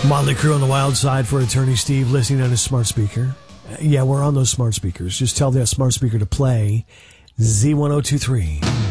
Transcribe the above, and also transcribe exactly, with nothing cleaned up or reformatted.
Motley Crue on the Wild Side for Attorney Steve, listening on his smart speaker. Uh, yeah, we're on those smart speakers. Just tell that smart speaker to play Z ten twenty-three.